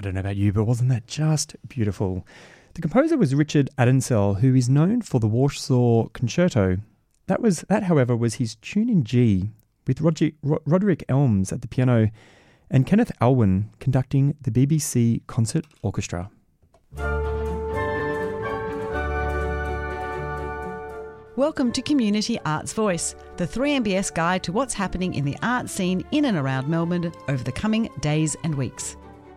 don't know about you, but wasn't that just beautiful? The composer was Richard Adensel, who is known for the Warsaw Concerto. That, however, was his tune in G, with Roderick Elms at the piano and Kenneth Alwyn conducting the BBC Concert Orchestra. Welcome to Community Arts Voice, the 3MBS guide to what's happening in the art scene in and around Melbourne over the coming days and weeks.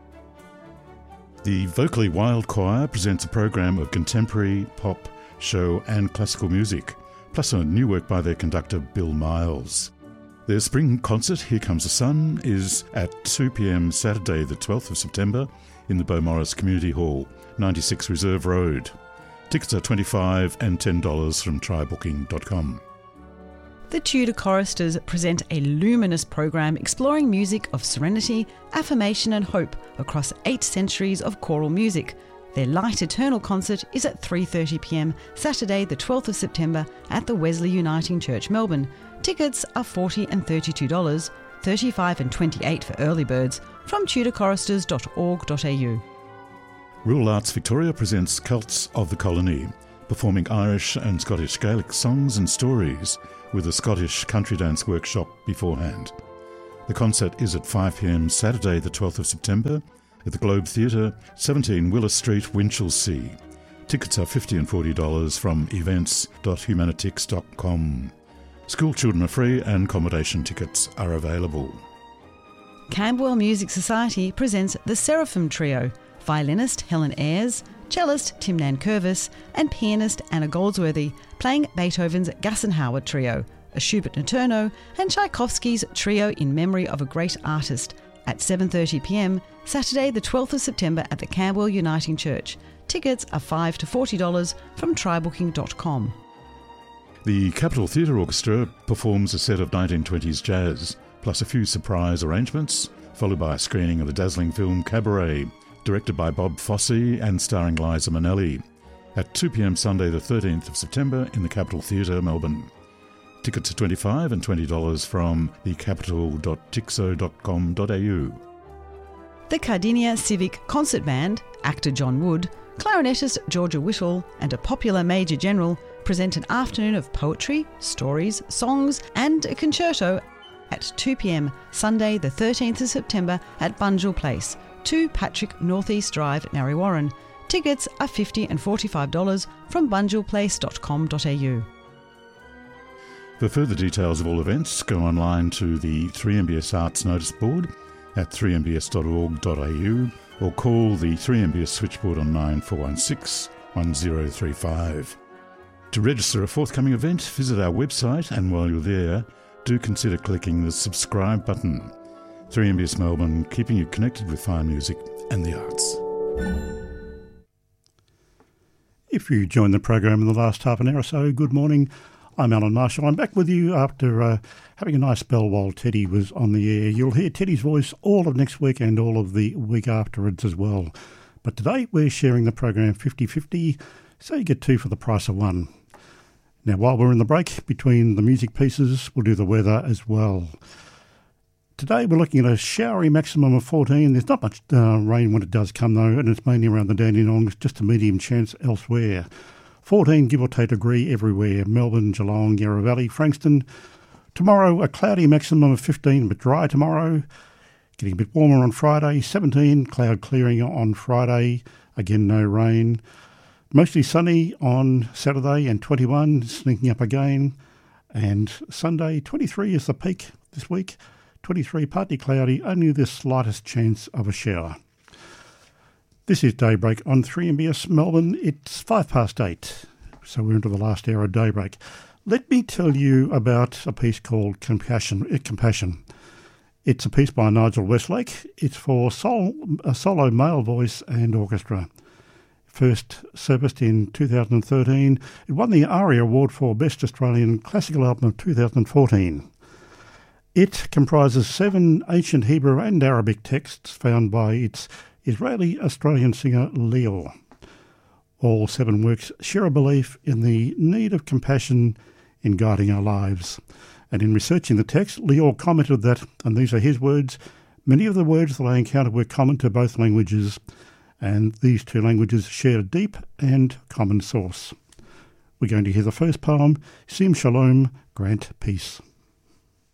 The Vocally Wild Choir presents a program of contemporary, pop, show and classical music, plus a new work by their conductor Bill Miles. Their spring concert, Here Comes the Sun, is at 2 p.m. Saturday the 12th of September in the Beaumaris Community Hall, 96 Reserve Road. Tickets are $25 and $10 from trybooking.com. The Tudor Choristers present a luminous program exploring music of serenity, affirmation and hope across 8 centuries of choral music. Their Light Eternal concert is at 3:30 p.m. Saturday the 12th of September at the Wesley Uniting Church, Melbourne. Tickets are $40 and $32, $35 and $28 for early birds from tudorchoristers.org.au. Rural Arts Victoria presents Cults of the Colony, performing Irish and Scottish Gaelic songs and stories with a Scottish country dance workshop beforehand. The concert is at 5 p.m. Saturday the 12th of September at the Globe Theatre, 17 Willis Street, Winchelsea. Tickets are $50 and $40 from events.humanitix.com. School children are free and accommodation tickets are available. Camberwell Music Society presents the Seraphim Trio, violinist Helen Ayres, cellist Tim Nankervis and pianist Anna Goldsworthy playing Beethoven's Gassenhauer Trio, a Schubert Notturno and Tchaikovsky's Trio in memory of a great artist at 7:30 p.m. Saturday the 12th of September at the Camberwell Uniting Church. Tickets are $5 to $40 from trybooking.com. The Capitol Theatre Orchestra performs a set of 1920s jazz, plus a few surprise arrangements, followed by a screening of the dazzling film Cabaret, directed by Bob Fosse and starring Liza Minnelli, at 2 p.m. Sunday the 13th of September in the Capitol Theatre, Melbourne. Tickets are $25 and $20 from thecapital.tixo.com.au. The Cardinia Civic Concert Band, actor John Wood, clarinetist Georgia Whittle and a popular Major General present an afternoon of poetry, stories, songs and a concerto at 2 p.m. Sunday the 13th of September at Bunjil Place, 2 Patrick Northeast Drive, Narre Warren. Tickets are $50 and $45 from bunjilplace.com.au. For further details of all events, go online to the 3MBS Arts Notice Board at 3mbs.org.au or call the 3MBS switchboard on 9416 1035. To register a forthcoming event, visit our website, and while you're there, do consider clicking the subscribe button. 3MBS Melbourne, keeping you connected with fine music and the arts. If you joined the program in the last half an hour or so, good morning. I'm Alan Marshall. I'm back with you after having a nice spell while Teddy was on the air. You'll hear Teddy's voice all of next week and all of the week afterwards as well. But today we're sharing the program 50-50, so you get 2 for the price of 1. Now, while we're in the break between the music pieces, we'll do the weather as well. Today we're looking at a showery maximum of 14. There's not much rain when it does come though, and it's mainly around the Dandenongs, just a medium chance elsewhere. 14 give or take degree everywhere, Melbourne, Geelong, Yarra Valley, Frankston. Tomorrow a cloudy maximum of 15 but dry tomorrow. Getting a bit warmer on Friday, 17, cloud clearing on Friday, again no rain. Mostly sunny on Saturday and 21, sneaking up again. And Sunday, 23 is the peak this week. 23 partly cloudy, only the slightest chance of a shower. This is Daybreak on 3MBS Melbourne. It's 8:05, so we're into the last hour of Daybreak. Let me tell you about a piece called Compassion. It's a piece by Nigel Westlake. It's for a solo male voice and orchestra. First serviced in 2013. It won the ARIA Award for Best Australian Classical Album of 2014. It comprises 7 ancient Hebrew and Arabic texts found by its Israeli-Australian singer Lior. All 7 works share a belief in the need of compassion in guiding our lives. And in researching the text, Lior commented that, and these are his words, Many of the words that I encountered were common to both languages, and these two languages shared a deep and common source. We're going to hear the first poem, Sim Shalom, Grant Peace.